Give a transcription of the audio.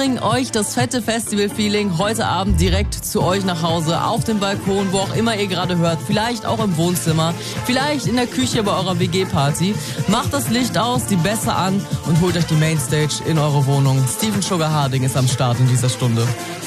bringen euch das fette Festival-Feeling heute Abend direkt zu euch nach Hause, auf dem Balkon, wo auch immer ihr gerade hört, vielleicht auch im Wohnzimmer, vielleicht in der Küche bei eurer WG-Party. Macht das Licht aus, die Bässe an und holt euch die Mainstage in eure Wohnung. Steven Sugar Harding ist am Start in dieser Stunde.